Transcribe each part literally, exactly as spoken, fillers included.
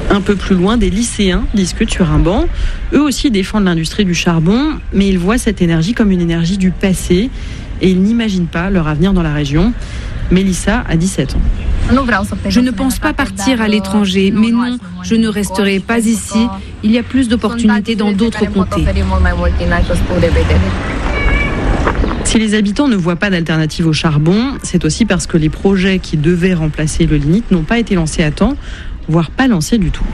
Un peu plus loin, des lycéens discutent sur un banc. Eux aussi défendent l'industrie du charbon, mais ils voient cette énergie comme une énergie du passé et ils n'imaginent pas leur avenir dans la région. Mélissa a dix-sept ans. Je ne pense pas partir à l'étranger, mais non, je ne resterai pas ici. Il y a plus d'opportunités dans d'autres comtés. Si les habitants ne voient pas d'alternative au charbon, c'est aussi parce que les projets qui devaient remplacer le lignite n'ont pas été lancés à temps, voire pas lancés du tout.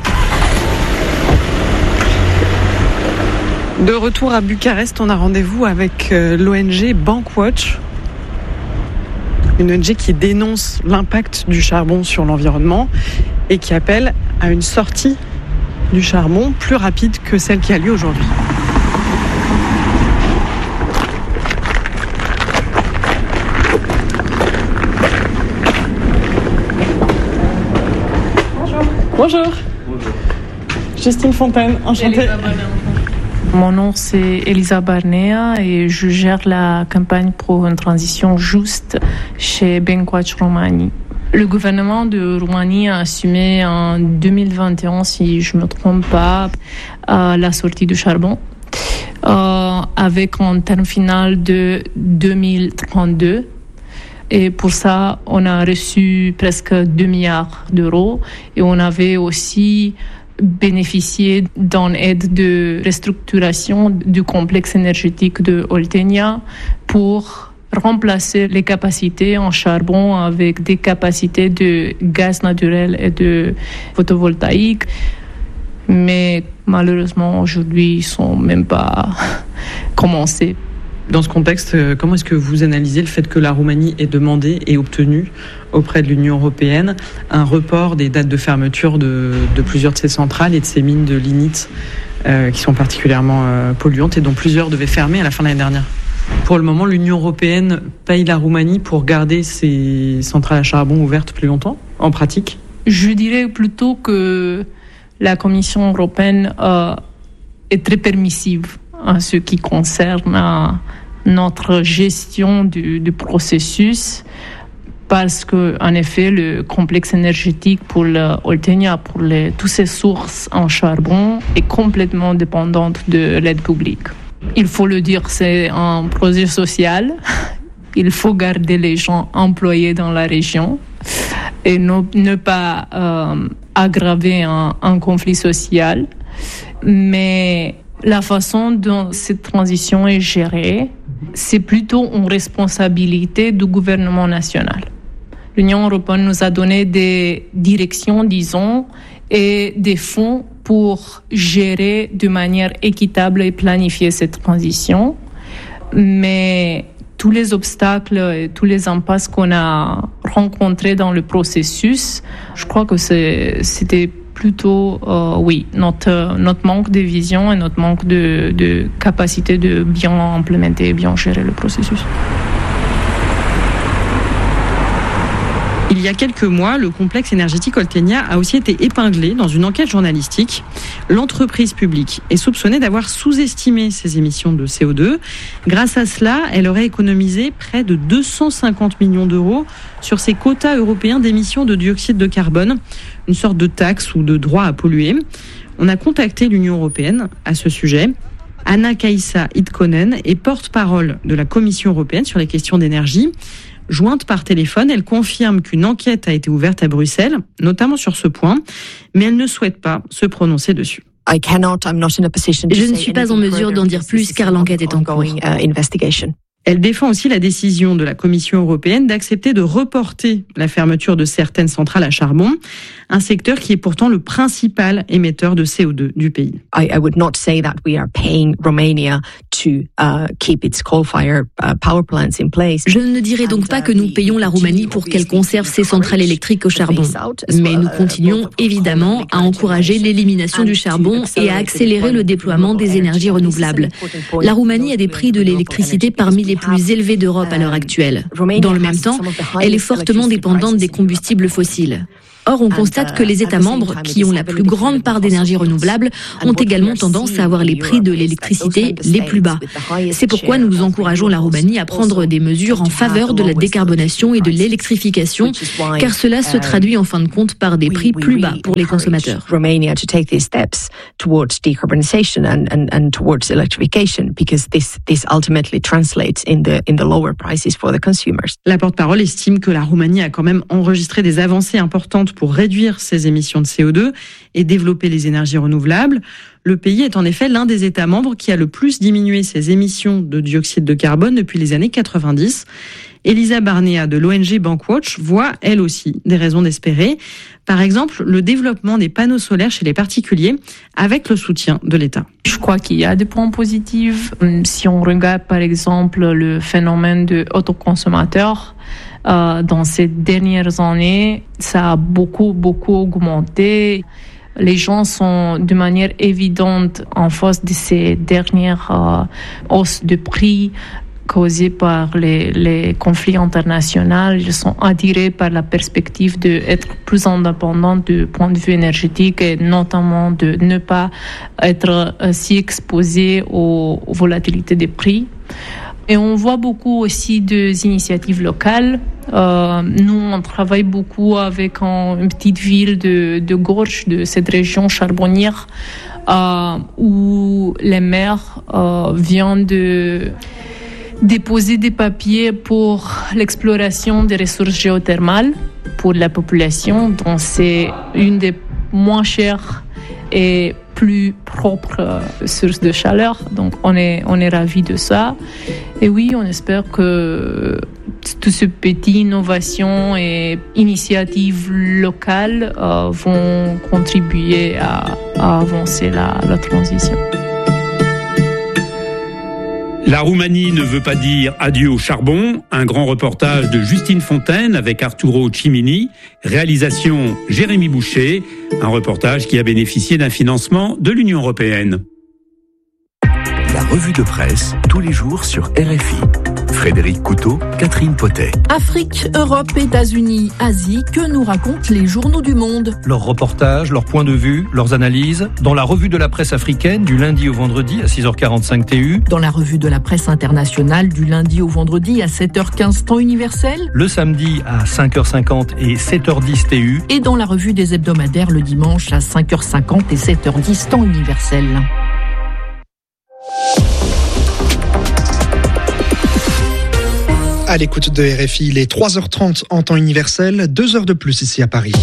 De retour à Bucarest, on a rendez-vous avec l'O N G Bankwatch. Une O N G qui dénonce l'impact du charbon sur l'environnement et qui appelle à une sortie du charbon plus rapide que celle qui a lieu aujourd'hui. Bonjour. Bonjour. Justine Fontaine, enchantée. Mon nom c'est Elisa Barnea et je gère la campagne pour une transition juste chez Bankwatch Roumanie. Le gouvernement de Roumanie a assumé en deux mille vingt et un, si je ne me trompe pas, euh, la sortie du charbon euh, avec un terme final de deux mille trente-deux. Et pour ça, on a reçu presque deux milliards d'euros et on avait aussi bénéficié d'une aide de restructuration du complexe énergétique de Oltenia pour remplacer les capacités en charbon avec des capacités de gaz naturel et de photovoltaïque. Mais malheureusement, aujourd'hui, ils ne sont même pas commencés. Dans ce contexte, comment est-ce que vous analysez le fait que la Roumanie ait demandé et obtenu auprès de l'Union européenne un report des dates de fermeture de, de plusieurs de ces centrales et de ces mines de lignite euh, qui sont particulièrement euh, polluantes et dont plusieurs devaient fermer à la fin de l'année dernière? Pour le moment, l'Union européenne paye la Roumanie pour garder ces centrales à charbon ouvertes plus longtemps, en pratique? Je dirais plutôt que la Commission européenne euh, est très permissive en ce qui concerne euh, notre gestion du, du processus, parce que en effet le complexe énergétique pour l'Oltenia, pour les, toutes ces sources en charbon, est complètement dépendante de l'aide publique. Il faut le dire, c'est un projet social. Il faut garder les gens employés dans la région et ne, ne pas euh, aggraver un, un conflit social. Mais la façon dont cette transition est gérée, c'est plutôt une responsabilité du gouvernement national. L'Union européenne nous a donné des directions, disons, et des fonds pour gérer de manière équitable et planifier cette transition. Mais tous les obstacles et tous les impasses qu'on a rencontrés dans le processus, je crois que c'est, c'était plutôt, euh, oui, notre, notre manque de vision et notre manque de, de capacité de bien implémenter et bien gérer le processus. Il y a quelques mois, le complexe énergétique Oltenia a aussi été épinglé dans une enquête journalistique. L'entreprise publique est soupçonnée d'avoir sous-estimé ses émissions de C O deux. Grâce à cela, elle aurait économisé près de deux cent cinquante millions d'euros sur ses quotas européens d'émissions de dioxyde de carbone, une sorte de taxe ou de droit à polluer. On a contacté l'Union européenne à ce sujet. Anna-Kaisa Itkonen est porte-parole de la Commission européenne sur les questions d'énergie. Jointe par téléphone, elle confirme qu'une enquête a été ouverte à Bruxelles, notamment sur ce point, mais elle ne souhaite pas se prononcer dessus. Je ne suis pas en mesure d'en dire plus car l'enquête est en cours. Elle défend aussi la décision de la Commission européenne d'accepter de reporter la fermeture de certaines centrales à charbon, un secteur qui est pourtant le principal émetteur de C O deux du pays. I, I would not say that we are paying Romania to uh, keep its coal-fired uh, power plants in place. Je ne dirais donc pas que nous payons la Roumanie pour qu'elle conserve ses centrales électriques au charbon, mais nous continuons évidemment à encourager l'élimination du charbon et à accélérer le déploiement des énergies renouvelables. La Roumanie a des prix de l'électricité parmi les plus élevés d'Europe à l'heure actuelle. Dans le même temps, elle est fortement dépendante des combustibles fossiles. Or, on constate que les États membres qui ont la plus grande part d'énergie renouvelable ont également tendance à avoir les prix de l'électricité les plus bas. C'est pourquoi nous encourageons la Roumanie à prendre des mesures en faveur de la décarbonation et de l'électrification, car cela se traduit en fin de compte par des prix plus bas pour les consommateurs. La porte-parole estime que la Roumanie a quand même enregistré des avancées importantes pour réduire ses émissions de C O deux et développer les énergies renouvelables. Le pays est en effet l'un des États membres qui a le plus diminué ses émissions de dioxyde de carbone depuis les années quatre-vingt-dix. Elisa Barnea de l'O N G Bankwatch voit, elle aussi, des raisons d'espérer. Par exemple, le développement des panneaux solaires chez les particuliers avec le soutien de l'État. Je crois qu'il y a des points positifs. Si on regarde par exemple le phénomène de autoconsommateurs, euh, dans ces dernières années, ça a beaucoup, beaucoup augmenté. Les gens sont de manière évidente en face de ces dernières euh, hausses de prix causées par les, les conflits internationaux. Ils sont attirés par la perspective d'être plus indépendants du point de vue énergétique et notamment de ne pas être si exposés aux, aux volatilités des prix. Et on voit beaucoup aussi des initiatives locales. Euh, nous, on travaille beaucoup avec un, une petite ville de, de Gorj, de cette région charbonnière, euh, où les maires euh, viennent de déposer des papiers pour l'exploration des ressources géothermales pour la population. Donc, c'est une des moins chères et plus propres sources de chaleur. Donc, on est, on est ravis de ça. Et oui, on espère que toutes ces petites innovations et initiatives locales euh, vont contribuer à, à avancer la, la transition. La Roumanie ne veut pas dire adieu au charbon. Un grand reportage de Justine Fontaine avec Arturo Cimini. Réalisation Jérémy Boucher. Un reportage qui a bénéficié d'un financement de l'Union européenne. La revue de presse, tous les jours sur R F I. Frédéric Couteau, Catherine Potet. Afrique, Europe, États-Unis, Asie, que nous racontent les journaux du monde? Leurs reportages, leurs points de vue, leurs analyses, dans la revue de la presse africaine du lundi au vendredi à six heures quarante-cinq T U. Dans la revue de la presse internationale du lundi au vendredi à sept heures quinze temps universel. Le samedi à cinq heures cinquante et sept heures dix T U. Et dans la revue des hebdomadaires le dimanche à cinq heures cinquante et sept heures dix temps universel. À l'écoute de R F I, il est trois heures trente en temps universel, deux heures de plus ici à Paris.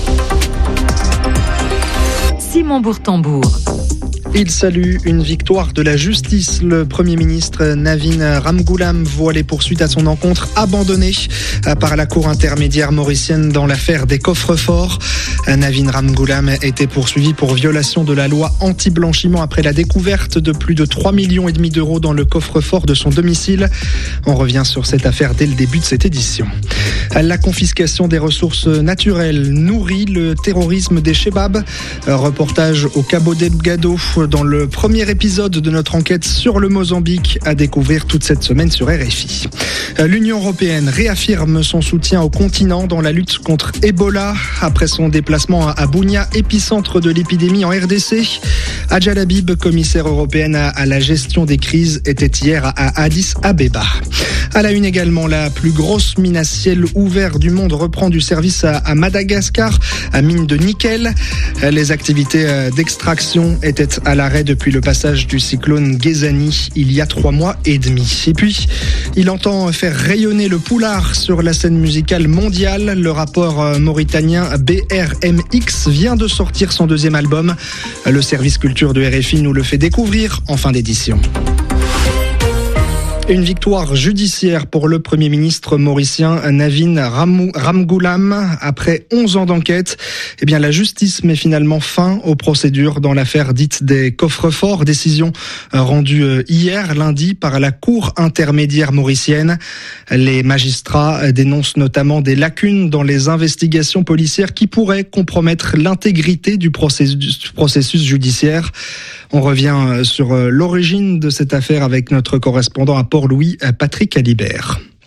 Simon Bourtambour. Il salue une victoire de la justice. Le Premier ministre Navin Ramgoolam voit les poursuites à son encontre abandonnées par la Cour intermédiaire mauricienne dans l'affaire des coffres-forts. Navin Ramgoolam était poursuivi pour violation de la loi anti-blanchiment après la découverte de plus de trois virgule cinq millions d'euros dans le coffre-fort de son domicile. On revient sur cette affaire dès le début de cette édition. La confiscation des ressources naturelles nourrit le terrorisme des Chebabs. Reportage au Cabo Delgado dans le premier épisode de notre enquête sur le Mozambique à découvrir toute cette semaine sur R F I. L'Union européenne réaffirme son soutien au continent dans la lutte contre Ebola après son déplacement à Bunia, épicentre de l'épidémie en R D C. Adjal Habib, commissaire européenne à la gestion des crises, était hier à Addis Abeba. À la une également, la plus grosse mine à ciel ouvert du monde reprend du service à Madagascar, à mine de nickel. Les activités d'extraction étaient à l'arrêt depuis le passage du cyclone Ghezani il y a trois mois et demi. Et puis, il entend faire rayonner le poulard sur la scène musicale mondiale. Le rappeur mauritanien B R M X vient de sortir son deuxième album. Le service culture de R F I nous le fait découvrir en fin d'édition. Une victoire judiciaire pour le Premier ministre mauricien Navin Ramgoolam. Après onze ans d'enquête, eh bien, la justice met finalement fin aux procédures dans l'affaire dite des coffres-forts. Décision rendue hier, lundi, par la Cour intermédiaire mauricienne. Les magistrats dénoncent notamment des lacunes dans les investigations policières qui pourraient compromettre l'intégrité du processus, processus judiciaire. On revient sur l'origine de cette affaire avec notre correspondant à Port-Louis, Patrick Alibert.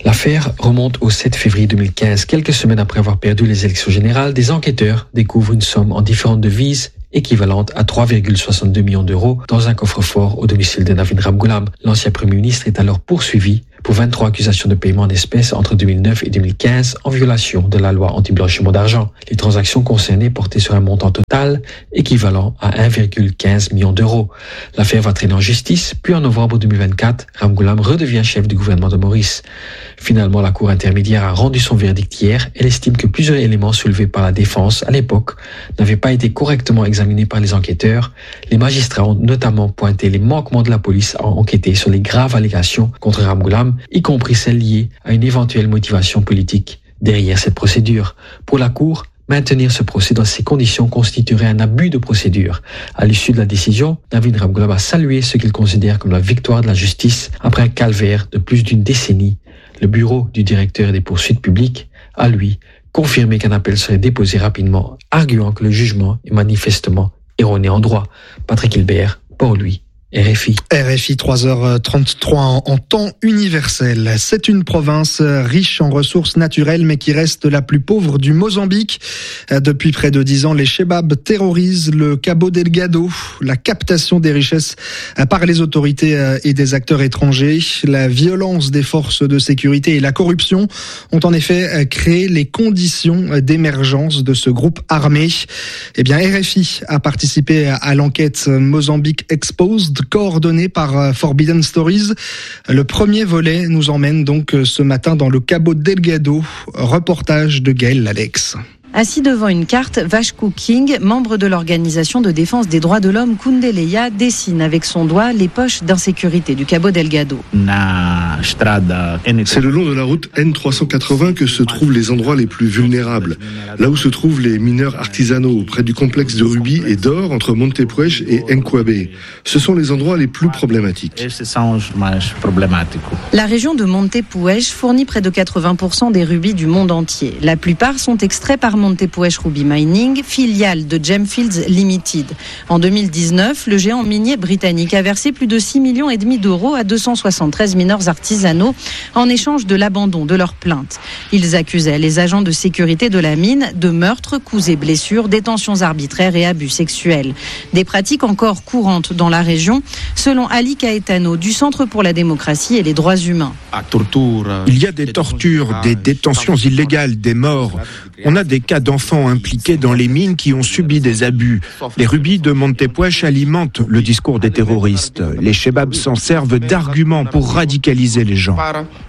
L'affaire remonte au sept février deux mille quinze. Quelques semaines après avoir perdu les élections générales, des enquêteurs découvrent une somme en différentes devises équivalente à trois virgule soixante-deux millions d'euros dans un coffre-fort au domicile de Navin Ramgoolam. L'ancien Premier ministre est alors poursuivi pour vingt-trois accusations de paiement en espèces entre deux mille neuf et deux mille quinze en violation de la loi anti-blanchiment d'argent. Les transactions concernées portaient sur un montant total équivalent à un virgule quinze million d'euros. L'affaire va traîner en justice, puis en novembre deux mille vingt-quatre, Ramgoolam redevient chef du gouvernement de Maurice. Finalement, la Cour intermédiaire a rendu son verdict hier. Elle estime que plusieurs éléments soulevés par la défense à l'époque n'avaient pas été correctement examinés par les enquêteurs. Les magistrats ont notamment pointé les manquements de la police à enquêter sur les graves allégations contre Ramgoolam, y compris celles liées à une éventuelle motivation politique derrière cette procédure. Pour la Cour, maintenir ce procès dans ces conditions constituerait un abus de procédure. À l'issue de la décision, Navin Ramgoolam a salué ce qu'il considère comme la victoire de la justice après un calvaire de plus d'une décennie. Le bureau du directeur des poursuites publiques a, lui, confirmé qu'un appel serait déposé rapidement, arguant que le jugement est manifestement erroné en droit. Patrick Hilbert, pour lui, R F I. R F I, trois heures trente-trois en, en temps universel. C'est une province riche en ressources naturelles, mais qui reste la plus pauvre du Mozambique. Depuis près de dix ans, les Chebabs terrorisent le Cabo Delgado. La captation des richesses par les autorités et des acteurs étrangers, la violence des forces de sécurité et la corruption ont en effet créé les conditions d'émergence de ce groupe armé. Eh bien, R F I a participé à l'enquête Mozambique Exposed, coordonné par Forbidden Stories. Le premier volet nous emmène donc ce matin dans le Cabo Delgado. Reportage de Gaël Lalex. Assis devant une carte, Vashku King, membre de l'organisation de défense des droits de l'homme Kundeleya, dessine avec son doigt les poches d'insécurité du Cabo Delgado. C'est le long de la route N trois cent quatre-vingts que se trouvent les endroits les plus vulnérables. Là où se trouvent les mineurs artisanaux, près du complexe de rubis et d'or entre Montepuez et Nkwabe. Ce sont les endroits les plus problématiques. La région de Montepuez fournit près de quatre-vingts pour cent des rubis du monde entier. La plupart sont extraits par Montepuez Ruby Mining, filiale de Gemfields Limited. En deux mille dix-neuf, le géant minier britannique a versé plus de six virgule cinq millions d'euros à deux cent soixante-treize mineurs artisanaux en échange de l'abandon de leurs plaintes. Ils accusaient les agents de sécurité de la mine de meurtres, coups et blessures, détentions arbitraires et abus sexuels. Des pratiques encore courantes dans la région, selon Ali Caetano du Centre pour la démocratie et les droits humains. Il y a des tortures, des détentions illégales, des morts. On a des cas d'enfants impliqués dans les mines qui ont subi des abus. Les rubis de Montepuez alimentent le discours des terroristes. Les Chebabs s'en servent d'arguments pour radicaliser les gens.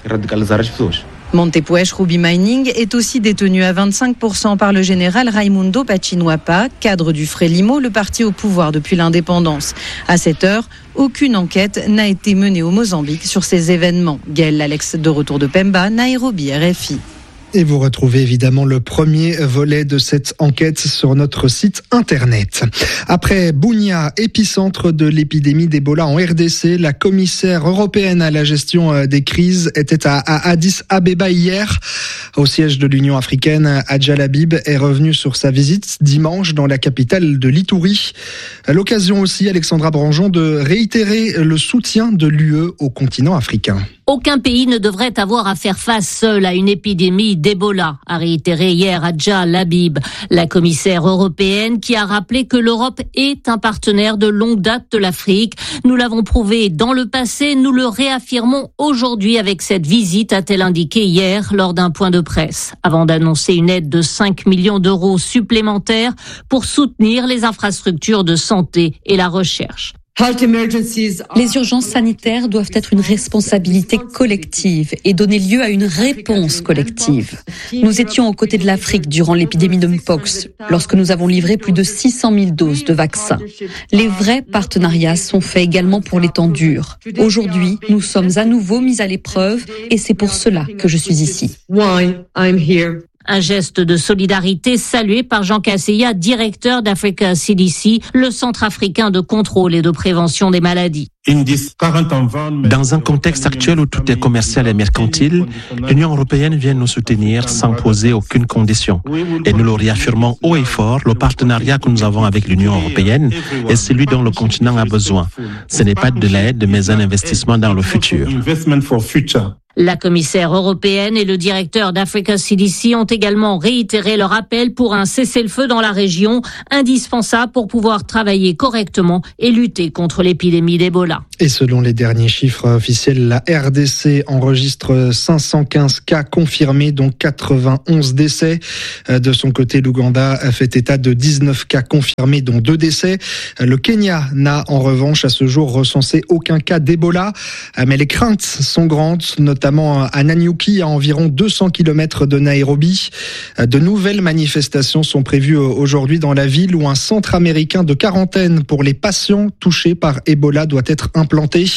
Montepuez Ruby Mining est aussi détenu à vingt-cinq pour cent par le général Raimundo Pachinuapa, cadre du Frelimo, le parti au pouvoir depuis l'indépendance. À cette heure, aucune enquête n'a été menée au Mozambique sur ces événements. Gaël Alex de retour de Pemba, Nairobi, R F I. Et vous retrouvez évidemment le premier volet de cette enquête sur notre site internet. Après Bunia, épicentre de l'épidémie d'Ebola en R D C, la commissaire européenne à la gestion des crises était à Addis Abeba hier. Au siège de l'Union africaine, Adja Labib est revenue sur sa visite dimanche dans la capitale de l'Itourie. L'occasion aussi, Alexandra Branjon, de réitérer le soutien de l'U E au continent africain. Aucun pays ne devrait avoir à faire face seul à une épidémie d'Ebola, a réitéré hier Adja Labib, la commissaire européenne qui a rappelé que l'Europe est un partenaire de longue date de l'Afrique. Nous l'avons prouvé dans le passé, nous le réaffirmons aujourd'hui avec cette visite, a-t-elle indiqué hier lors d'un point de presse, avant d'annoncer une aide de cinq millions d'euros supplémentaires pour soutenir les infrastructures de santé et la recherche. Les urgences sanitaires doivent être une responsabilité collective et donner lieu à une réponse collective. Nous étions aux côtés de l'Afrique durant l'épidémie de Mpox, lorsque nous avons livré plus de six cent mille doses de vaccins. Les vrais partenariats sont faits également pour les temps durs. Aujourd'hui, nous sommes à nouveau mis à l'épreuve et c'est pour cela que je suis ici. Un geste de solidarité salué par Jean Casseya, directeur d'Africa C D C, le centre africain de contrôle et de prévention des maladies. Dans un contexte actuel où tout est commercial et mercantile, l'Union européenne vient nous soutenir sans poser aucune condition. Et nous le réaffirmons haut et fort, le partenariat que nous avons avec l'Union européenne est celui dont le continent a besoin. Ce n'est pas de l'aide, mais un investissement dans le futur. La commissaire européenne et le directeur d'Africa C D C ont également réitéré leur appel pour un cessez-le-feu dans la région, indispensable pour pouvoir travailler correctement et lutter contre l'épidémie d'Ebola. Et selon les derniers chiffres officiels, la R D C enregistre cinq cent quinze cas confirmés, dont quatre-vingt-onze décès. De son côté, l'Ouganda fait état de dix-neuf cas confirmés, dont deux décès. Le Kenya n'a en revanche à ce jour recensé aucun cas d'Ebola, mais les craintes sont grandes, notamment à Nanyuki, à environ deux cents kilomètres de Nairobi. De nouvelles manifestations sont prévues aujourd'hui dans la ville où un centre américain de quarantaine pour les patients touchés par Ebola doit être implanté.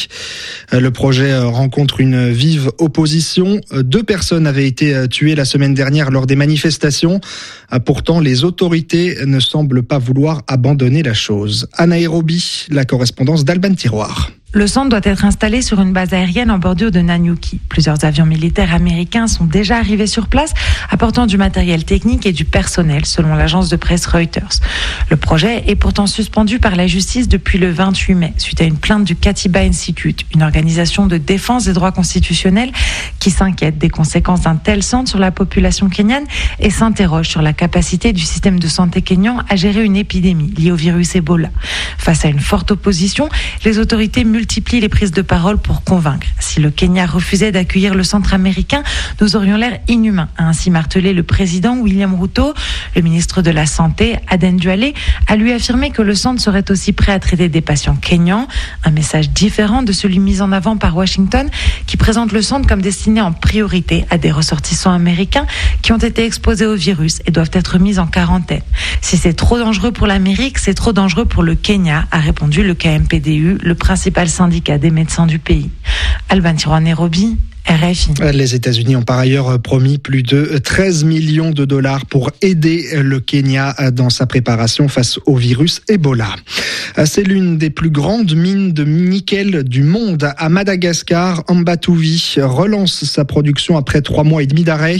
Le projet rencontre une vive opposition. Deux personnes avaient été tuées la semaine dernière lors des manifestations. Pourtant, les autorités ne semblent pas vouloir abandonner la chose. À Nairobi, la correspondance d'Alban Tiroir. Le centre doit être installé sur une base aérienne en bordure de Nanyuki. Plusieurs avions militaires américains sont déjà arrivés sur place, apportant du matériel technique et du personnel, selon l'agence de presse Reuters. Le projet est pourtant suspendu par la justice depuis le vingt-huit mai, suite à une plainte du Katiba Institute, une organisation de défense des droits constitutionnels qui s'inquiète des conséquences d'un tel centre sur la population kenyane et s'interroge sur la capacité du système de santé kényan à gérer une épidémie liée au virus Ebola. Face à une forte opposition, les autorités multiplie les prises de parole pour convaincre. Si le Kenya refusait d'accueillir le centre américain, nous aurions l'air inhumains, a ainsi martelé le président William Ruto. Le ministre de la Santé, Aden Duale, a lui affirmé que le centre serait aussi prêt à traiter des patients kenyans. Un message différent de celui mis en avant par Washington, qui présente le centre comme destiné en priorité à des ressortissants américains qui ont été exposés au virus et doivent être mis en quarantaine. Si c'est trop dangereux pour l'Amérique, c'est trop dangereux pour le Kenya, a répondu le K M P D U, le principal syndicat des médecins du pays. Alban Tiroir, Nairobi, R F I. Les États-Unis ont par ailleurs promis plus de treize millions de dollars pour aider le Kenya dans sa préparation face au virus Ebola. C'est l'une des plus grandes mines de nickel du monde à Madagascar. Ambatuvi relance sa production après trois mois et demi d'arrêt.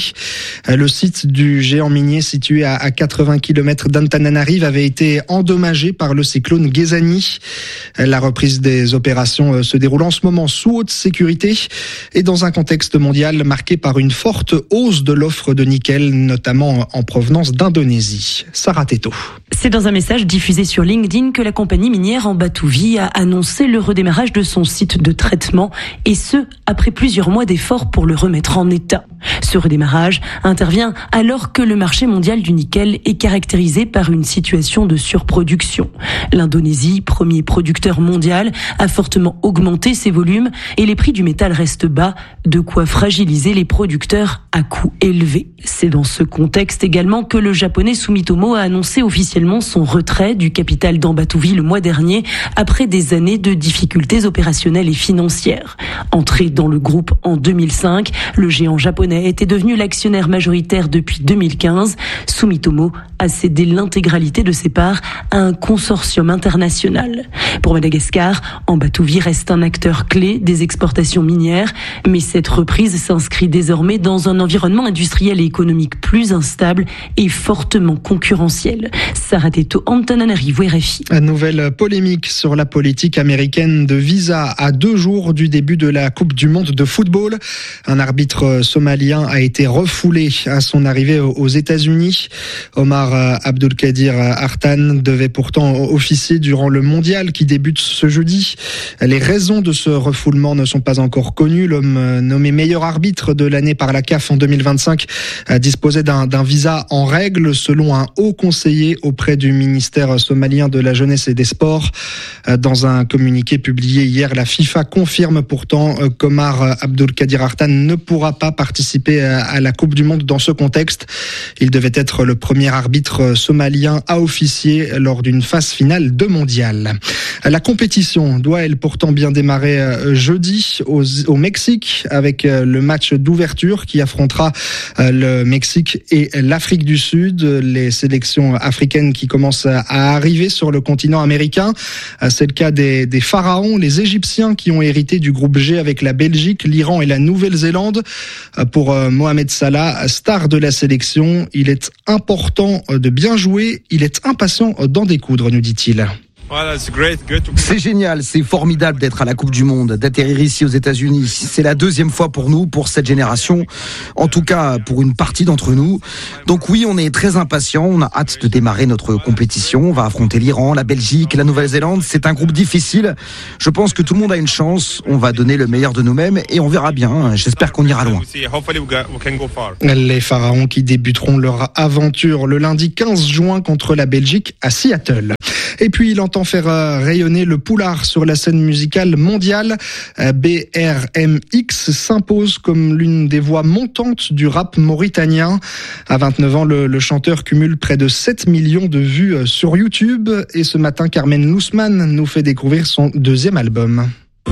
Le site du géant minier situé à quatre-vingts kilomètres d'Antananarive avait été endommagé par le cyclone Gezani. La reprise des opérations se déroule en ce moment sous haute sécurité et dans un contexte mondial marqué par une forte hausse de l'offre de nickel, notamment en provenance d'Indonésie. Sarah Teto. C'est dans un message diffusé sur LinkedIn que la compagnie minière Ambatuvi a annoncé le redémarrage de son site de traitement, et ce, après plusieurs mois d'efforts pour le remettre en état. Ce redémarrage intervient alors que le marché mondial du nickel est caractérisé par une situation de surproduction. L'Indonésie, premier producteur mondial, a fortement augmenté ses volumes et les prix du métal restent bas, de quoi fragiliser les producteurs à coûts élevés. C'est dans ce contexte également que le japonais Sumitomo a annoncé officiellement son retrait du capital d'Ambatuvi le mois dernier, après des années de difficultés opérationnelles et financières. Entré dans le groupe en deux mille cinq, le géant japonais était devenu l'actionnaire majoritaire depuis deux mille quinze. Sumitomo a cédé l'intégralité de ses parts à un consortium international. Pour Madagascar, Ambatuvi reste un acteur clé des exportations minières, mais cette reprise s'inscrit désormais dans un environnement industriel et économique plus instable et fortement concurrentiel. Sarah Teto, Antananarivo, R F I. Une nouvelle polémique sur la politique américaine de visa à deux jours du début de la Coupe du Monde de football. Un arbitre somalien a été refoulé à son arrivée aux États-Unis. Omar Abdulkadir Artan devait pourtant officier durant le mondial qui débute ce jeudi. Les raisons de ce refoulement ne sont pas encore connues. L'homme nommé meilleur arbitre de l'année par la C A F en deux mille vingt-cinq disposait d'un, d'un visa en règle selon un haut conseiller auprès du ministère somalien de la Jeunesse et des Sports. Dans un communiqué publié hier, la FIFA confirme pourtant qu'Omar Abdulkadir Artan ne pourra pas participer à la Coupe du Monde dans ce contexte. Il devait être le premier arbitre somalien à officier lors d'une phase finale de mondial. La compétition doit, elle, pourtant bien démarrer jeudi au, au Mexique avec le match d'ouverture qui affrontera le Mexique et l'Afrique du Sud. Les sélections africaines qui commencent à arriver sur le continent américain. C'est le cas des, des pharaons, les Égyptiens qui ont hérité du groupe G avec la Belgique, l'Iran et la Nouvelle-Zélande. Pour Mohamed Salah, star de la sélection, il est important de bien jouer, il est impatient d'en découdre, nous dit-il. C'est génial, c'est formidable d'être à la Coupe du Monde, d'atterrir ici aux États-Unis. C'est la deuxième fois pour nous, pour cette génération, en tout cas pour une partie d'entre nous. Donc oui, on est très impatients, on a hâte de démarrer notre compétition. On va affronter l'Iran, la Belgique, la Nouvelle-Zélande. C'est un groupe difficile. Je pense que tout le monde a une chance. On va donner le meilleur de nous-mêmes et on verra bien. J'espère qu'on ira loin. Les Pharaons qui débuteront leur aventure le lundi quinze juin contre la Belgique à Seattle. Et puis il entend faire rayonner le poulard sur la scène musicale mondiale. B R M X s'impose comme l'une des voix montantes du rap mauritanien. À vingt-neuf ans, le, le chanteur cumule près de sept millions de vues sur YouTube. Et ce matin, Carmen Lousman nous fait découvrir son deuxième album.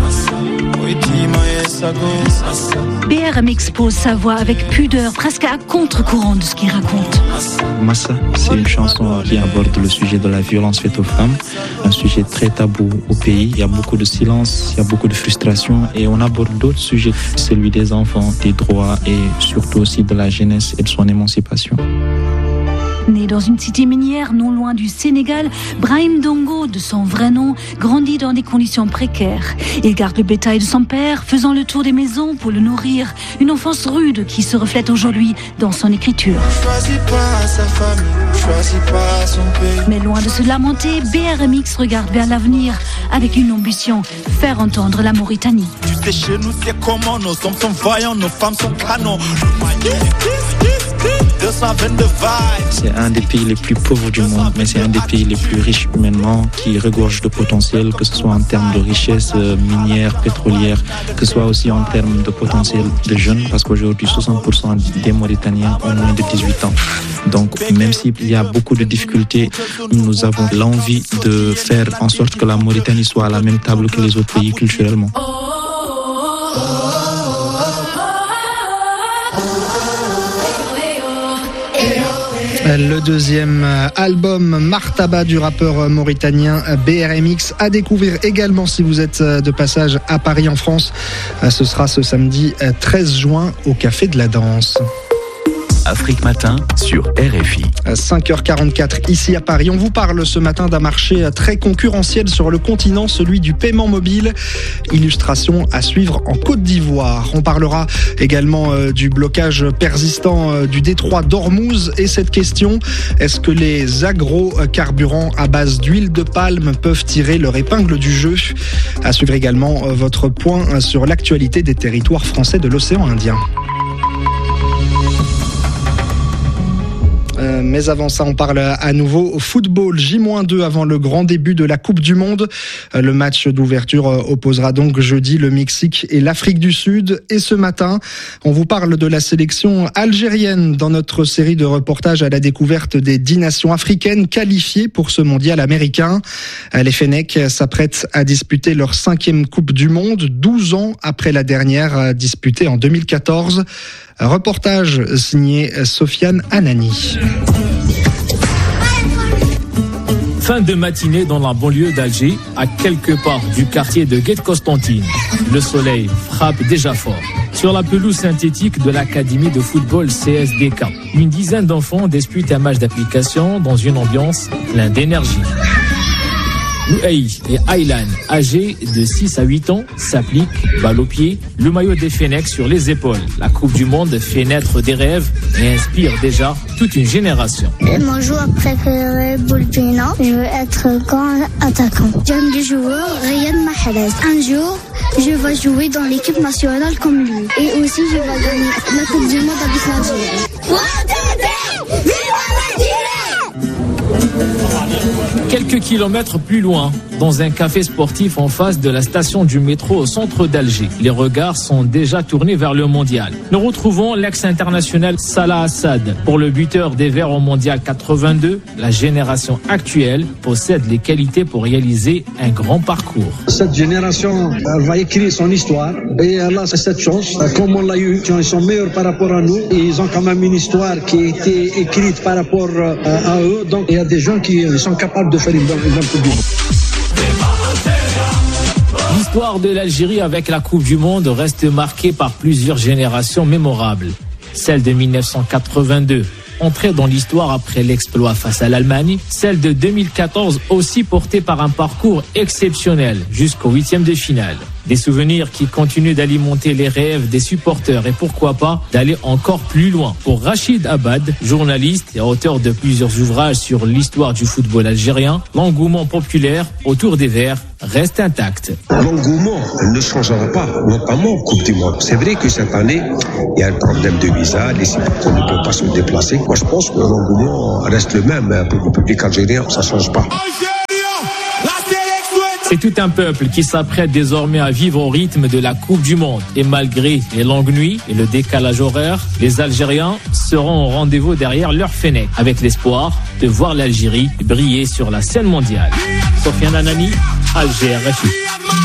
B R M expose sa voix avec pudeur, presque à contre-courant de ce qu'il raconte. Massa, c'est une chanson qui aborde le sujet de la violence faite aux femmes, un sujet très tabou au pays. Il y a beaucoup de silence, il y a beaucoup de frustration et on aborde d'autres sujets, celui des enfants, des droits et surtout aussi de la jeunesse et de son émancipation. Né dans une cité minière non loin du Sénégal, Brahim Dongo, de son vrai nom, grandit dans des conditions précaires. Il garde le bétail de son père, faisant le tour des maisons pour le nourrir. Une enfance rude qui se reflète aujourd'hui dans son écriture. Mais loin de se lamenter, B R M X regarde vers l'avenir avec une ambition, faire entendre la Mauritanie. Tu sais, chez nous, c'est comment nos hommes sont vaillants, nos femmes sont canons. C'est un des pays les plus pauvres du monde, mais c'est un des pays les plus riches humainement, qui regorge de potentiel, que ce soit en termes de richesse minière, pétrolière, que ce soit aussi en termes de potentiel de jeunes, parce qu'aujourd'hui soixante pour cent des Mauritaniens ont moins de dix-huit ans. Donc même s'il y a beaucoup de difficultés, nous avons l'envie de faire en sorte que la Mauritanie soit à la même table que les autres pays culturellement. Le deuxième album Martaba du rappeur mauritanien B R M X à découvrir également si vous êtes de passage à Paris en France. Ce sera ce samedi treize juin au Café de la Danse. Afrique Matin sur R F I. À cinq heures quarante-quatre ici à Paris. On vous parle ce matin d'un marché très concurrentiel sur le continent, celui du paiement mobile. Illustration à suivre en Côte d'Ivoire. On parlera également du blocage persistant du détroit d'Ormuz et cette question, est-ce que les agrocarburants à base d'huile de palme peuvent tirer leur épingle du jeu? À suivre également votre point sur l'actualité des territoires français de l'océan Indien. Mais avant ça, on parle à nouveau au football. J deux avant le grand début de la Coupe du Monde. Le match d'ouverture opposera donc jeudi le Mexique et l'Afrique du Sud. Et ce matin, on vous parle de la sélection algérienne dans notre série de reportages à la découverte des dix nations africaines qualifiées pour ce mondial américain. Les Fennecs s'apprêtent à disputer leur cinquième Coupe du Monde, douze ans après la dernière disputée en deux mille quatorze. Reportage signé Sofiane Anani. Fin de matinée dans la banlieue d'Alger, à quelques pas du quartier de Guet Constantine. Le soleil frappe déjà fort. Sur la pelouse synthétique de l'académie de football C S D K, une dizaine d'enfants disputent un match d'application dans une ambiance pleine d'énergie. Louaï et Aylan, âgés de six à huit ans, s'appliquent, balle au pied, le maillot des Fennecs sur les épaules. La Coupe du Monde fait naître des rêves et inspire déjà toute une génération. Mon joueur préféré, Boulpina. Je veux être grand attaquant. J'aime les joueurs, Riyad Mahrez. Un jour, je vais jouer dans l'équipe nationale comme lui. Et aussi, je vais gagner la Coupe du Monde avec l'Algérie. Quelques kilomètres plus loin, dans un café sportif en face de la station du métro au centre d'Alger, les regards sont déjà tournés vers le mondial. Nous retrouvons l'ex-international Salah Assad. Pour le buteur des Verts au mondial quatre-vingt-deux, la génération actuelle possède les qualités pour réaliser un grand parcours. Cette génération elle va écrire son histoire et elle a cette chance, comme on l'a eu, ils sont meilleurs par rapport à nous et ils ont quand même une histoire qui a été écrite par rapport à eux. Donc il y a des gens qui sont capables de faire une bonne Coupe du Monde. L'histoire de l'Algérie avec la Coupe du Monde reste marquée par plusieurs générations mémorables. Celle de mille neuf cent quatre-vingt-deux, entrer dans l'histoire après l'exploit face à l'Allemagne, celle de deux mille quatorze aussi portée par un parcours exceptionnel jusqu'au huitième de finale. Des souvenirs qui continuent d'alimenter les rêves des supporters et pourquoi pas d'aller encore plus loin. Pour Rachid Abad, journaliste et auteur de plusieurs ouvrages sur l'histoire du football algérien, l'engouement populaire autour des Verts reste intact. L'engouement ne changera pas, notamment en Coupe du Monde. C'est vrai que cette année, il y a un problème de visa, les supporters ne peuvent pas se déplacer. Moi, je pense que l'engouement reste le même pour le public algérien, ça ne change pas. C'est tout un peuple qui s'apprête désormais à vivre au rythme de la Coupe du Monde. Et malgré les longues nuits et le décalage horaire, les Algériens seront au rendez-vous derrière leur fenêtre, avec l'espoir de voir l'Algérie briller sur la scène mondiale. Sofiane Anani, Alger F I.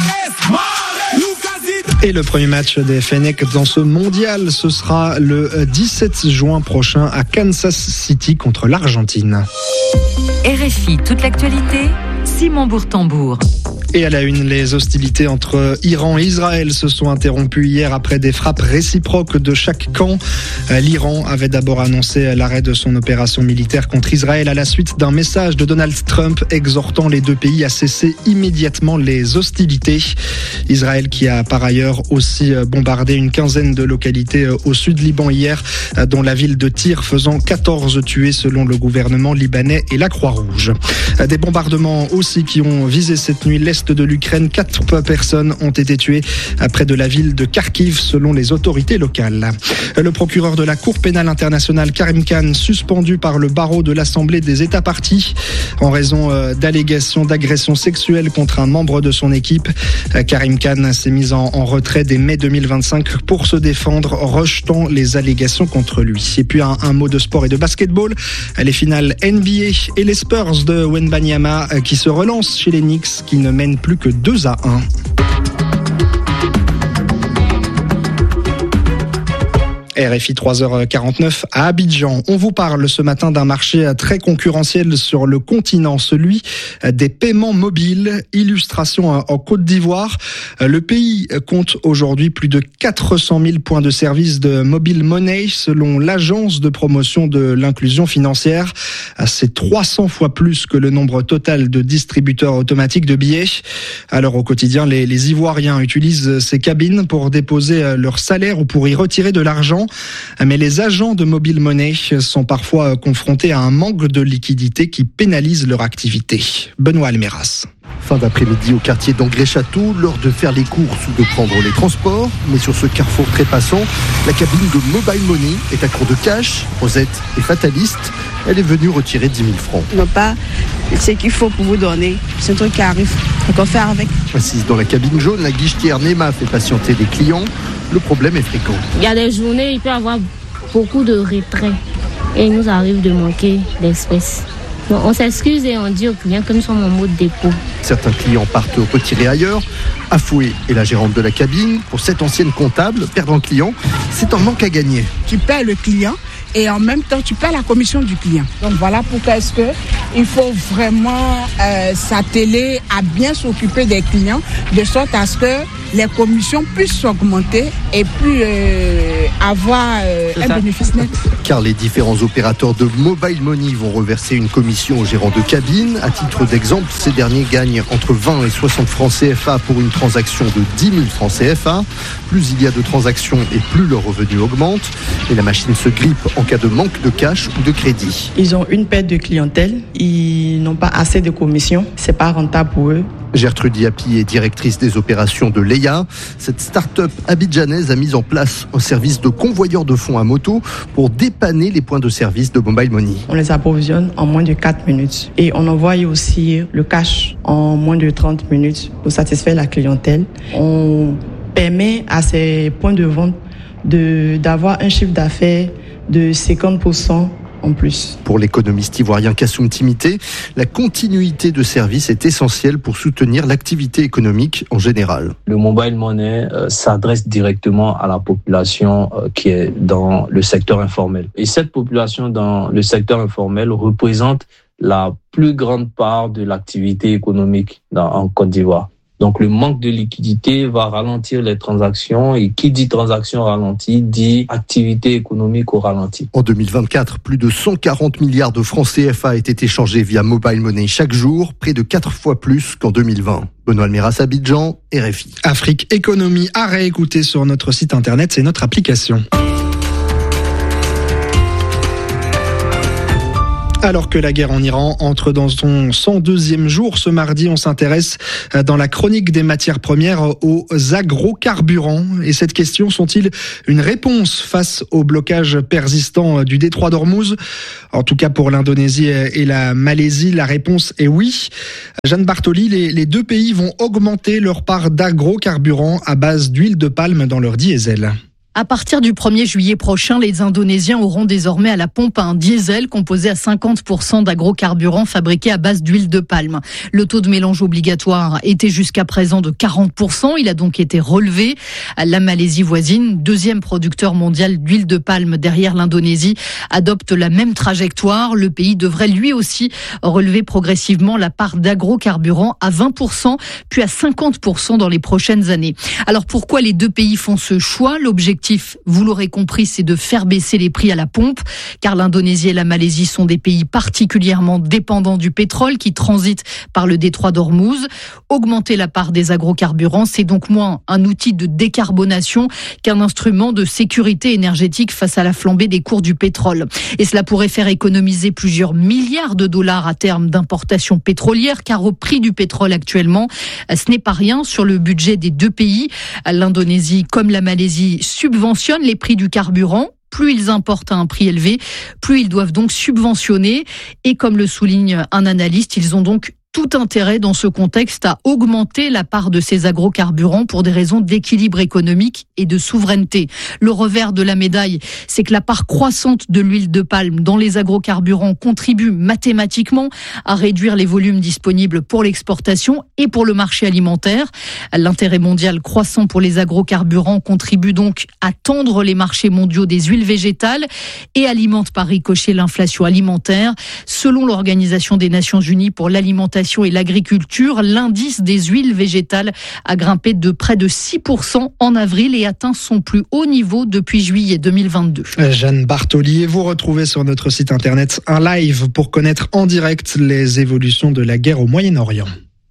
Et le premier match des Fennecs dans ce mondial, ce sera le dix-sept juin prochain à Kansas City contre l'Argentine. R F I, toute l'actualité, Simon Bourtambour. Et à la une, les hostilités entre Iran et Israël se sont interrompues hier après des frappes réciproques de chaque camp. L'Iran avait d'abord annoncé l'arrêt de son opération militaire contre Israël à la suite d'un message de Donald Trump exhortant les deux pays à cesser immédiatement les hostilités. Israël qui a par ailleurs aussi bombardé une quinzaine de localités au sud Liban hier, dont la ville de Tyr faisant quatorze tués selon le gouvernement libanais et la Croix-Rouge. Des bombardements aussi qui ont visé cette nuit l'est de l'Ukraine. Quatre personnes ont été tuées près de la ville de Kharkiv selon les autorités locales. Le procureur de la Cour pénale internationale Karim Khan suspendu par le barreau de l'Assemblée des États parties en raison d'allégations d'agression sexuelle contre un membre de son équipe. Karim Khan s'est mis en, en retrait dès mai deux mille vingt-cinq pour se défendre, rejetant les allégations contre lui. Et puis un, un mot de sport et de basketball. Les finales N B A et les Spurs de Wembanyama qui se relancent chez les Knicks qui ne mènent plus que deux à un. R F I trois heures quarante-neuf à Abidjan. On vous parle ce matin d'un marché très concurrentiel sur le continent, celui des paiements mobiles. Illustration en Côte d'Ivoire. Le pays compte aujourd'hui plus de quatre cent mille points de service de mobile money selon l'agence de promotion de l'inclusion financière. C'est trois cents fois plus que le nombre total de distributeurs automatiques de billets. Alors au quotidien, les, les Ivoiriens utilisent ces cabines pour déposer leur salaire ou pour y retirer de l'argent. Mais les agents de mobile money sont parfois confrontés à un manque de liquidité qui pénalise leur activité. Benoît Almeras. Fin d'après-midi au quartier d'Angré-Château, l'heure de faire les courses ou de prendre les transports. Mais sur ce carrefour très passant, la cabine de Mobile Money est à court de cash. Rosette est fataliste. Elle est venue retirer dix mille francs. Non pas ce qu'il faut pour vous donner. C'est un truc qui arrive. Donc on fait avec. Assise dans la cabine jaune, la guichetière Nema fait patienter les clients. Le problème est fréquent. Il y a des journées, il peut y avoir beaucoup de retraits. Et il nous arrive de manquer d'espèces. Bon, on s'excuse et on dit aux clients que nous sommes en mode dépôt. Certains clients partent retirer ailleurs. Afoué est la gérante de la cabine. Pour cette ancienne comptable, perdre un client, c'est un manque à gagner. Tu paies le client et en même temps tu paies la commission du client. Donc voilà pourquoi est-ce que il faut vraiment euh, s'atteler à bien s'occuper des clients de sorte à ce que les commissions puissent s'augmenter et puis euh, avoir euh, un bénéfice net. Car les différents opérateurs de mobile money vont reverser une commission aux gérants de cabine. À titre d'exemple, ces derniers gagnent entre vingt et soixante francs C F A pour une transaction de dix mille francs C F A. Plus il y a de transactions et plus leur revenu augmente. Et la machine se grippe en cas de manque de cash ou de crédit. Ils ont une perte de clientèle, ils n'ont pas assez de commissions, c'est pas rentable pour eux. Gertrude Yapi est directrice des opérations de Leia. Cette start-up abidjanaise a mis en place un service de convoyeur de fonds à moto pour dépanner les points de service de Mobile Money. On les approvisionne en moins de quatre minutes et on envoie aussi le cash en moins de trente minutes pour satisfaire la clientèle. On permet à ces points de vente de, d'avoir un chiffre d'affaires de cinquante pour cent en plus. Pour l'économiste ivoirien Kassoum Timité, la continuité de service est essentielle pour soutenir l'activité économique en général. Le mobile money euh, s'adresse directement à la population euh, qui est dans le secteur informel. Et cette population dans le secteur informel représente la plus grande part de l'activité économique dans, en Côte d'Ivoire. Donc le manque de liquidité va ralentir les transactions et qui dit transaction ralentie dit activité économique au ralenti. En deux mille vingt-quatre, plus de cent quarante milliards de francs C F A étaient échangés via mobile money chaque jour, près de quatre fois plus qu'en deux mille vingt. Benoît Almeras, Abidjan, R F I. Afrique Économie à réécouter sur notre site internet, c'est notre application. Alors que la guerre en Iran entre dans son cent deuxième jour, ce mardi, on s'intéresse dans la chronique des matières premières aux agrocarburants. Et cette question, sont-ils une réponse face au blocage persistant du détroit d'Ormuz ? En tout cas, pour l'Indonésie et la Malaisie, la réponse est oui. Jeanne Bartoli, les, les deux pays vont augmenter leur part d'agrocarburants à base d'huile de palme dans leur diesel. À partir du premier juillet prochain, les Indonésiens auront désormais à la pompe un diesel composé à cinquante pour cent d'agrocarburants fabriqués à base d'huile de palme. Le taux de mélange obligatoire était jusqu'à présent de quarante pour cent. Il a donc été relevé. La Malaisie voisine, deuxième producteur mondial d'huile de palme derrière l'Indonésie, adopte la même trajectoire. Le pays devrait lui aussi relever progressivement la part d'agrocarburants à vingt pour cent, puis à cinquante pour cent dans les prochaines années. Alors pourquoi les deux pays font ce choix ? L'objectif, vous l'aurez compris, c'est de faire baisser les prix à la pompe, car l'Indonésie et la Malaisie sont des pays particulièrement dépendants du pétrole qui transite par le détroit d'Ormuz. Augmenter la part des agrocarburants, c'est donc moins un outil de décarbonation qu'un instrument de sécurité énergétique face à la flambée des cours du pétrole. Et cela pourrait faire économiser plusieurs milliards de dollars à terme d'importation pétrolière, car au prix du pétrole actuellement, ce n'est pas rien sur le budget des deux pays. L'Indonésie comme la Malaisie subventionnent les prix du carburant. Plus ils importent à un prix élevé, plus ils doivent donc subventionner. Et comme le souligne un analyste, ils ont donc tout intérêt dans ce contexte à augmenter la part de ces agrocarburants pour des raisons d'équilibre économique et de souveraineté. Le revers de la médaille, c'est que la part croissante de l'huile de palme dans les agrocarburants contribue mathématiquement à réduire les volumes disponibles pour l'exportation et pour le marché alimentaire. L'intérêt mondial croissant pour les agrocarburants contribue donc à tendre les marchés mondiaux des huiles végétales et alimente par ricochet l'inflation alimentaire. Selon l'Organisation des Nations Unies pour l'alimentation et l'agriculture, l'indice des huiles végétales a grimpé de près de six pour cent en avril et atteint son plus haut niveau depuis juillet deux mille vingt-deux. Jeanne Bartoli, et vous retrouvez sur notre site internet un live pour connaître en direct les évolutions de la guerre au Moyen-Orient.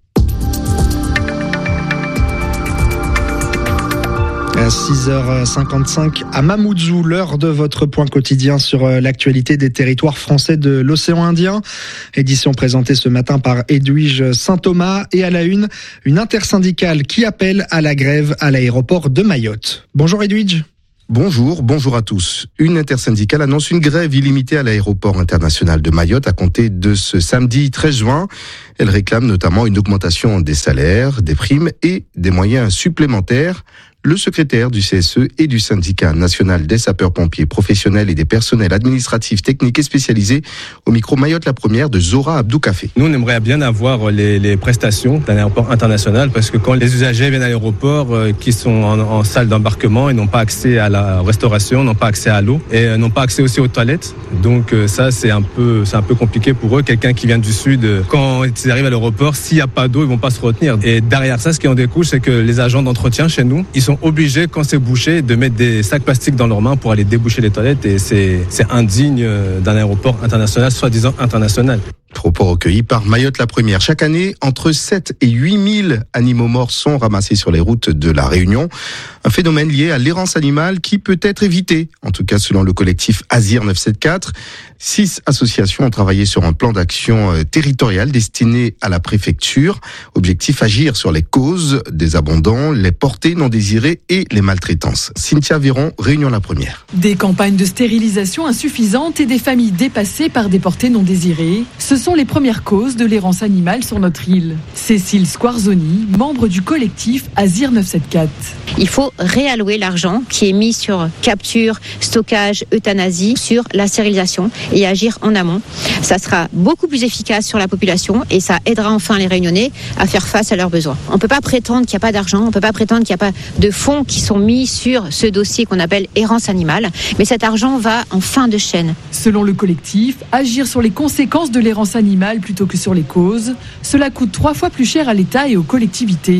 À six heures cinquante-cinq à Mamoudzou, l'heure de votre point quotidien sur l'actualité des territoires français de l'océan Indien. Édition présentée ce matin par Edwige Saint-Thomas et à la une, une intersyndicale qui appelle à la grève à l'aéroport de Mayotte. Bonjour Edwige. Bonjour, bonjour à tous. Une intersyndicale annonce une grève illimitée à l'aéroport international de Mayotte à compter de ce samedi treize juin. Elle réclame notamment une augmentation des salaires, des primes et des moyens supplémentaires. Le secrétaire du C S E et du syndicat national des sapeurs-pompiers professionnels et des personnels administratifs, techniques et spécialisés au micro Mayotte la première de Zora Abdou-Café. Nous, on aimerait bien avoir les, les prestations d'un aéroport international parce que quand les usagers viennent à l'aéroport, euh, qui sont en, en salle d'embarquement, ils n'ont pas accès à la restauration, n'ont pas accès à l'eau et euh, n'ont pas accès aussi aux toilettes. Donc euh, ça, c'est un peu, c'est un peu compliqué pour eux. Quelqu'un qui vient du sud, euh, quand ils arrivent à l'aéroport, s'il n'y a pas d'eau, ils vont pas se retenir. Et derrière ça, ce qui en découle, c'est que les agents d'entretien chez nous, ils sont obligés, quand c'est bouché, de mettre des sacs plastiques dans leurs mains pour aller déboucher les toilettes et c'est, c'est indigne d'un aéroport international, soi-disant international. Propos recueillis par Mayotte la première. Chaque année, entre sept et huit mille animaux morts sont ramassés sur les routes de la Réunion. Un phénomène lié à l'errance animale qui peut être évité. En tout cas, selon le collectif Azir neuf cent soixante-quatorze. Six associations ont travaillé sur un plan d'action territorial destiné à la préfecture. Objectif, agir sur les causes des abandons, les portées non désirées et les maltraitances. Cynthia Véron, Réunion la première. Des campagnes de stérilisation insuffisantes et des familles dépassées par des portées non désirées. Ce sont les premières causes de l'errance animale sur notre île. Cécile Squarzoni, membre du collectif Azir neuf cent soixante-quatorze. Il faut réallouer l'argent qui est mis sur capture, stockage, euthanasie, sur la stérilisation et agir en amont. Ça sera beaucoup plus efficace sur la population et ça aidera enfin les Réunionnais à faire face à leurs besoins. On ne peut pas prétendre qu'il n'y a pas d'argent, on ne peut pas prétendre qu'il n'y a pas de fonds qui sont mis sur ce dossier qu'on appelle errance animale, mais cet argent va en fin de chaîne. Selon le collectif, agir sur les conséquences de l'errance animale plutôt que sur les causes, cela coûte trois fois plus cher à l'État et aux collectivités.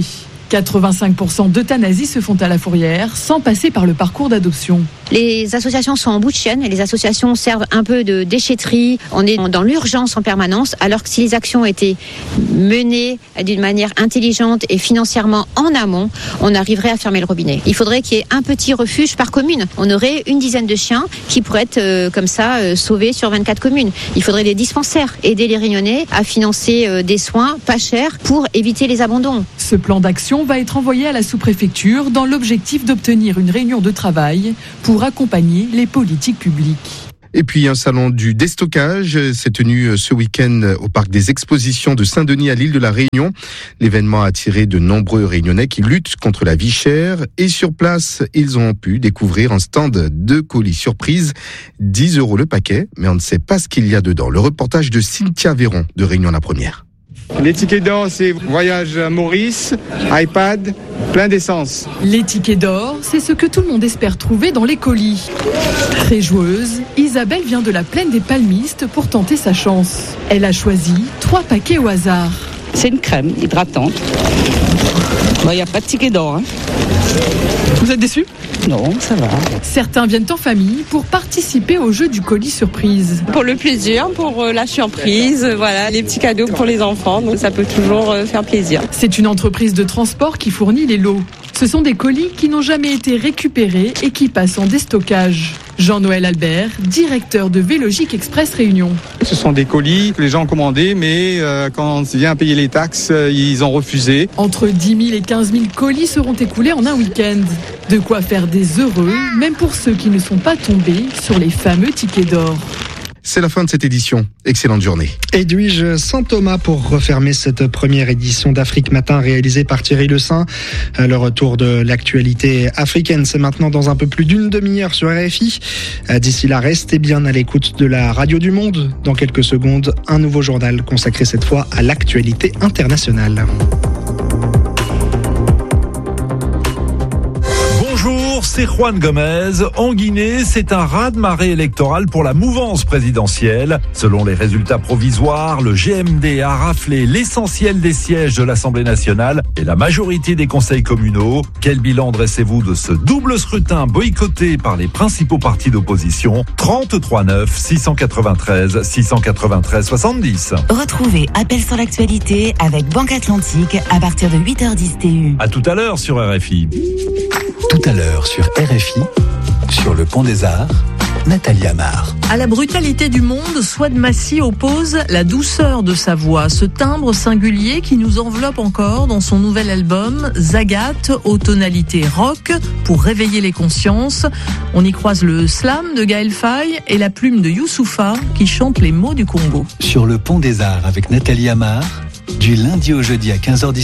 quatre-vingt-cinq pour cent d'euthanasie se font à la Fourrière sans passer par le parcours d'adoption. Les associations sont en bout de chaîne et les associations servent un peu de déchetterie. On est dans l'urgence en permanence, alors que si les actions étaient menées d'une manière intelligente et financièrement en amont, on arriverait à fermer le robinet. Il faudrait qu'il y ait un petit refuge par commune. On aurait une dizaine de chiens qui pourraient être euh, comme ça euh, sauvés sur vingt-quatre communes. Il faudrait des dispensaires, aider les Réunionnais à financer euh, des soins pas chers pour éviter les abandons. Ce plan d'action va être envoyé à la sous-préfecture dans l'objectif d'obtenir une réunion de travail pour accompagner les politiques publiques. Et puis un salon du déstockage s'est tenu ce week-end au parc des expositions de Saint-Denis à l'île de la Réunion. L'événement a attiré de nombreux Réunionnais qui luttent contre la vie chère et sur place, ils ont pu découvrir un stand de colis surprise, dix euros le paquet, mais on ne sait pas ce qu'il y a dedans. Le reportage de Cynthia Véron de Réunion la Première. Les tickets d'or, c'est voyage à Maurice, iPad, plein d'essence. Les tickets d'or, c'est ce que tout le monde espère trouver dans les colis. Très joueuse, Isabelle vient de la plaine des palmistes pour tenter sa chance. Elle a choisi trois paquets au hasard. C'est une crème hydratante. Il bon, n'y a pas de ticket d'or. Hein. Vous êtes déçus ? Non, ça va. Certains viennent en famille pour participer au jeu du colis surprise. Pour le plaisir, pour la surprise, voilà, les petits cadeaux pour les enfants, donc ça peut toujours faire plaisir. C'est une entreprise de transport qui fournit les lots. Ce sont des colis qui n'ont jamais été récupérés et qui passent en déstockage. Jean-Noël Albert, directeur de Vélogique Express Réunion. Ce sont des colis que les gens ont commandés, mais euh, quand on vient payer les taxes, euh, ils ont refusé. Entre dix mille et quinze mille colis seront écoulés en un week-end. De quoi faire des heureux, même pour ceux qui ne sont pas tombés sur les fameux tickets d'or. C'est la fin de cette édition. Excellente journée. Edwige Saint-Thomas pour refermer cette première édition d'Afrique Matin réalisée par Thierry Le Saint. Le retour de l'actualité africaine, c'est maintenant dans un peu plus d'une demi-heure sur R F I. D'ici là, restez bien à l'écoute de la Radio du Monde. Dans quelques secondes, un nouveau journal consacré cette fois à l'actualité internationale. Bonjour, c'est Juan Gomez. En Guinée, c'est un raz-de-marée électoral pour la mouvance présidentielle. Selon les résultats provisoires, le G M D a raflé l'essentiel des sièges de l'Assemblée nationale et la majorité des conseils communaux. Quel bilan dressez-vous de ce double scrutin boycotté par les principaux partis d'opposition ? trente-trois neuf, six cent quatre-vingt-treize, six cent quatre-vingt-treize, soixante-dix. Retrouvez Appel sur l'actualité avec Banque Atlantique à partir de huit heures dix T U. À tout à l'heure sur R F I. Tout à l'heure sur R F I, sur le Pont des Arts, Nathalie Amar. À la brutalité du monde, Souad Massi oppose la douceur de sa voix, ce timbre singulier qui nous enveloppe encore dans son nouvel album Zagat, aux tonalités rock, pour réveiller les consciences. On y croise le slam de Gaël Faye et la plume de Youssoufa qui chante les mots du Congo. Sur le Pont des Arts avec Nathalie Amar, du lundi au jeudi à quinze heures dix.